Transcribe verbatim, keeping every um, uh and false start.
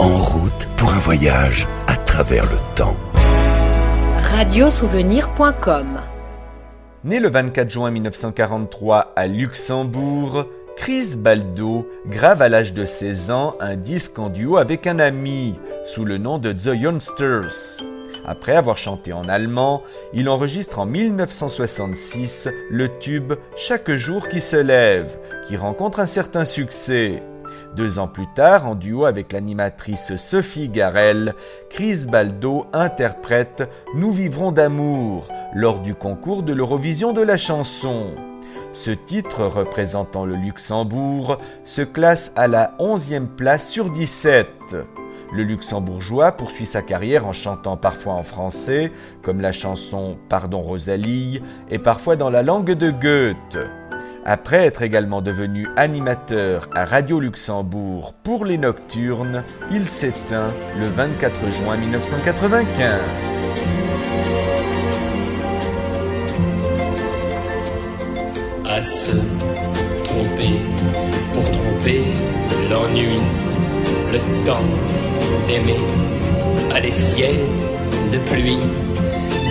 En route pour un voyage à travers le temps. radiosouvenir point com. Né le vingt-quatre juin mille neuf cent quarante-trois à Luxembourg, Chris Baldo grave à l'âge de seize ans un disque en duo avec un ami, sous le nom de The Youngsters. Après avoir chanté en allemand, il enregistre en mille neuf cent soixante-six le tube « Chaque jour qui se lève », qui rencontre un certain succès. Deux ans plus tard, en duo avec l'animatrice Sophie Garel, Chris Baldo interprète « Nous vivrons d'amour » lors du concours de l'Eurovision de la chanson. Ce titre, représentant le Luxembourg, se classe à la onzième place sur dix-sept. Le Luxembourgeois poursuit sa carrière en chantant parfois en français, comme la chanson « Pardon Rosalie » et parfois dans la langue de Goethe. Après être également devenu animateur à Radio Luxembourg pour les Nocturnes, il s'éteint le vingt-quatre juin mille neuf cent quatre-vingt-quinze. À se tromper pour tromper l'ennui, le temps d'aimer à des ciels de pluie.